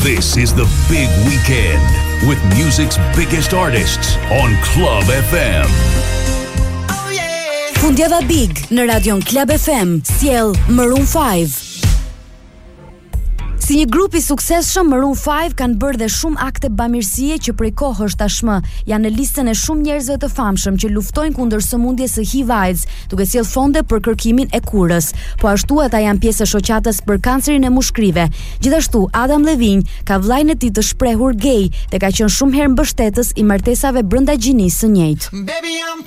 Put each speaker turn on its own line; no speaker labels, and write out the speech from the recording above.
This is the big weekend with music's biggest artists on Club FM.
Fundjava Big në Radion Club FM sjell Maroon 5. Si një grup I suksesshëm, Maroon 5 kanë bërë dhe shumë akte bamirësie që prej kohësh tashmë janë në listën e shumë njerëzve të famshëm që luftojnë kundër sëmundjes së HIV/AIDS, duke sjellë fonde për kërkimin e kurës. Po ashtu ata janë pjesë e shoqatës për kancerin e mushkrive. Gjithashtu, Adam Levine ka vllajën e tij të shprehur gay dhe ka qenë shumë herë mbështetës I martesave brenda gjinisë së njëjtë.